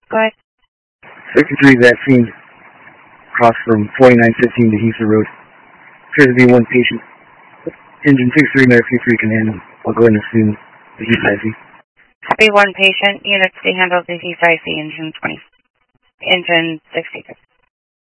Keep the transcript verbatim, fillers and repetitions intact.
Go ahead. sixty-three vaccine crossed from forty-nine fifteen to Heaster Road. Appears to be one patient. Engine six three, Mary three can handle. I'll go ahead and assume the Heath I C. Copy one patient. Units to handle the Heath I C engine twenty. Engine sixty-three.